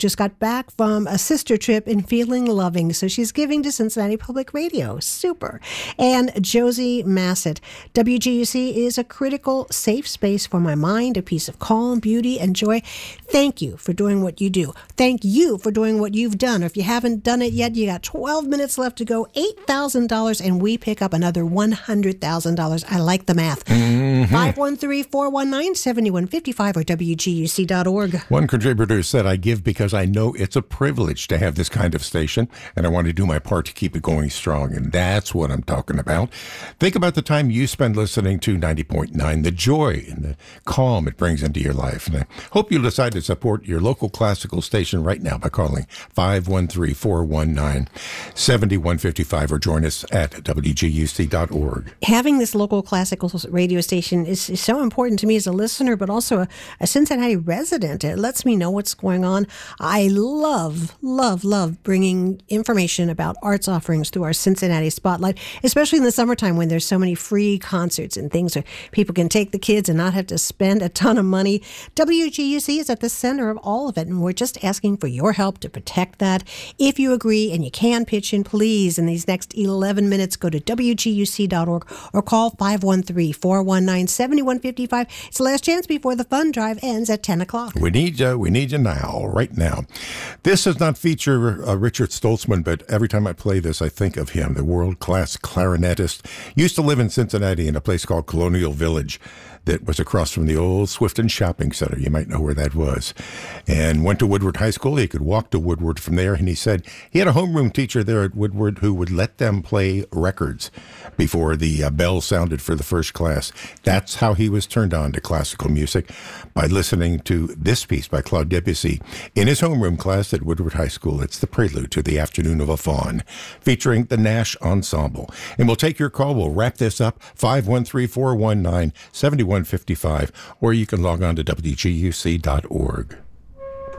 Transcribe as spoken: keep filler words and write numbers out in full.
just got back from a sister trip and feeling loving, so she's giving to Cincinnati Public Radio. Super. And Josie Massett, W G U C is a critical, safe space for my mind, a piece of calm, beauty, and joy. Thank you for doing what you do. Thank you for doing what you've done. If you haven't done it yet, you got twelve minutes left to go, eight thousand dollars, and we pick up another one hundred thousand dollars. I like the math. Mm-hmm. five one three, four one nine, seven one five five or W G U C dot org. One contributor said, I give because I know it's a privilege to have this kind of station, and I want to do my part to keep it going strong. And that's what I'm talking about. Think about the time you spend listening to ninety point nine, the joy and the calm it brings into your life. And I hope you'll decide to support your local classical station right now by calling five one three, four one nine, seven one five five or join us at W G U C dot org. Having this local classical radio station is, is so important to me as a listener, but also a, a Cincinnati resident. It lets me know what's going on. I love, love, love bringing information about arts offerings through our Cincinnati Spotlight, especially in the summertime when there's so many free concerts and things where people can take the kids and not have to spend a ton of money. W G U C is at the center of all of it, and we're just asking for your help to protect that. If you agree and you can pitch in, please, in these next eleven minutes, go to W G U C dot org or call five one three, four one nine, seven one five five. It's the last chance before the fund drive ends at ten o'clock. We need you. We need you now, right now. This does not feature uh, Richard Stoltzman, but every time I play this, I think of him, the world-class clarinetist. Used to live in Cincinnati in a place called Colonial Village that was across from the old Swifton Shopping Center. You might know where that was. And went to Woodward High School. He could walk to Woodward from there. And he said he had a homeroom teacher there at Woodward who would let them play records before the uh, bell sounded for the first class. That's how he was turned on to classical music, by listening to this piece by Claude Debussy in his homeroom class at Woodward High School. It's the prelude to The Afternoon of a Faun, featuring the Nash Ensemble. And we'll take your call. We'll wrap this up. five one three, four one nine, seven one five five, or you can log on to W G U C dot org.